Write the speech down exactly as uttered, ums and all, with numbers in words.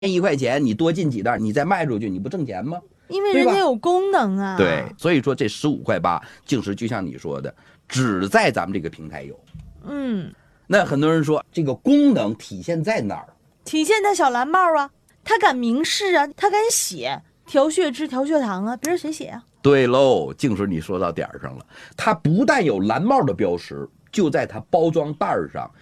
一块钱，你多进几袋，你再卖出去，你不挣钱吗？ 因为人家有功能啊。 对，所以说这十五块八，净值就像你说的，只在咱们这个平台有。 嗯， 那很多人说这个功能体现在哪儿？ 体现在小蓝帽啊，他敢明示啊，他敢写调血脂、调血糖啊，别人谁写啊？ 对喽，净水你说到点儿上了，它不但有蓝帽的标识，就在它包装袋上